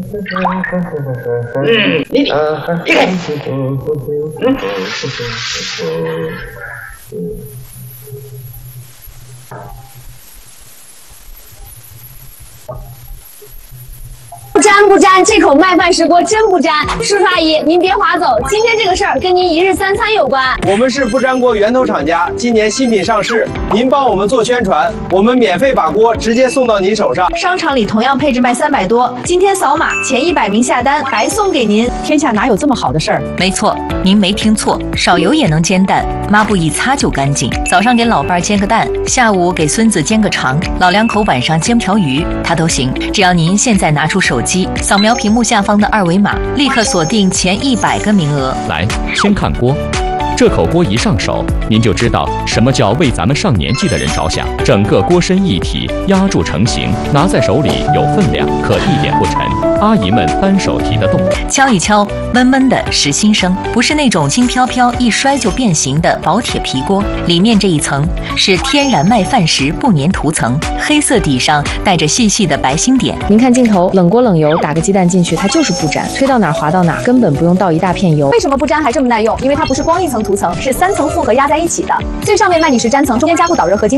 你开。 不沾不沾，这口麦饭石锅真不沾。叔叔阿姨，您别划走，今天这个事儿跟您一日三餐有关。 我们是不粘锅源头厂家，今年新品上市，您帮我们做宣传，我们免费把锅直接送到您手上。 商场里同样配置卖300多，今天扫码前100名下单白送给您。 天下哪有这么好的事儿？ 没错，您没听错，少油也能煎蛋，抹布一擦就干净。早上给老伴儿煎个蛋，下午给孙子煎个肠，老两口晚上煎条鱼，它都行。只要您现在拿出手机，扫描屏幕下方的2维码，立刻锁定前100个名额。 来，先看锅。这口锅一上手，您就知道什么叫为咱们上年纪的人着想。整个锅身一体，压铸成型，拿在手里有分量，可一点不沉。阿姨们单手提得动。 敲一敲，闷闷的是新生，不是那种轻飘飘一摔就变形的薄铁皮锅。里面这一层是天然麦饭石不粘涂层，黑色底上带着细细的白星点。 您看镜头，冷锅冷油，打个鸡蛋进去，它就是不粘，推到哪儿滑到哪儿，根本不用倒一大片油。 为什么不粘还这么耐用？因为它不是光一层涂层，是3层复合压在一起的。最上面麦米石粘层，中间加固导热合金。